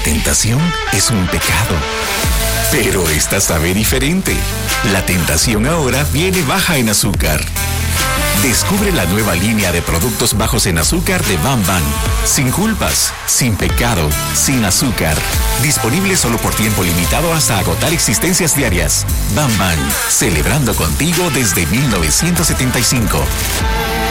tentación es un pecado. Pero esta sabe diferente. La tentación ahora viene baja en azúcar. Descubre la nueva línea de productos bajos en azúcar de Bam Bam. Sin culpas, sin pecado, sin azúcar. Disponible solo por tiempo limitado hasta agotar existencias diarias. Bam Bam, celebrando contigo desde 1975.